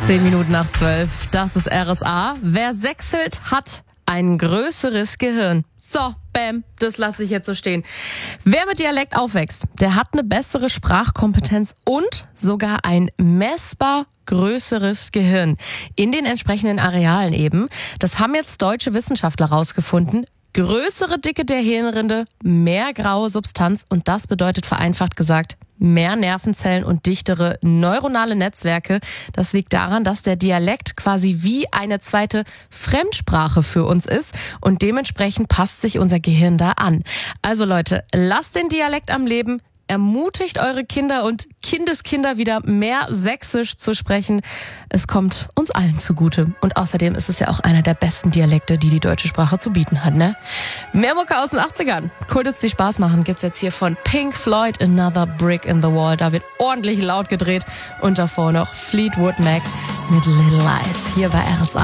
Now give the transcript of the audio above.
10 Minuten nach 12. Das ist RSA. Wer sechselt, hat ein größeres Gehirn. So, bam, das lasse ich jetzt so stehen. Wer mit Dialekt aufwächst, der hat eine bessere Sprachkompetenz und sogar ein messbar größeres Gehirn. In den entsprechenden Arealen eben. Das haben jetzt deutsche Wissenschaftler rausgefunden. Größere Dicke der Hirnrinde, mehr graue Substanz und das bedeutet vereinfacht gesagt mehr Nervenzellen und dichtere neuronale Netzwerke. Das liegt daran, dass der Dialekt quasi wie eine zweite Fremdsprache für uns ist und dementsprechend passt sich unser Gehirn da an. Also Leute, lasst den Dialekt am Leben. Ermutigt eure Kinder und Kindeskinder wieder mehr Sächsisch zu sprechen. Es kommt uns allen zugute. Und außerdem ist es ja auch einer der besten Dialekte, die die deutsche Sprache zu bieten hat, ne? Mehr Mucke aus den 80ern. Coolets, die Spaß machen, gibt's jetzt hier von Pink Floyd, Another Brick in the Wall. Da wird ordentlich laut gedreht. Und davor noch Fleetwood Mac mit Little Lies. Hier bei RSA.